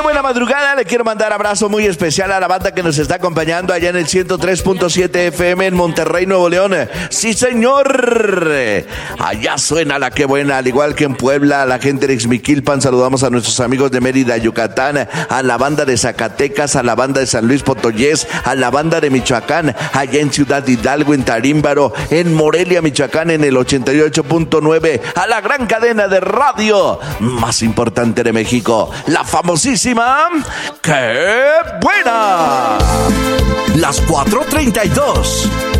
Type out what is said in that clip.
buena madrugada. Le quiero mandar abrazo muy especial a la banda que nos está acompañando allá en el 103.7 FM en Monterrey, Nuevo León. Sí, señor. Allá suena la que buena, al igual que en Puebla, a la gente de Ixmiquilpan. Saludamos a nuestros amigos de Mérida, Yucatán, a la banda de Zacatecas, a la banda de San Luis Potosí, a la banda de Michoacán, allá en Ciudad Hidalgo, en Tarímbaro, en Morelia, Michoacán, en el 88.9, a la gran cadena de radio más importante de México, la famosísima ¡Qué buena! Las 4:32.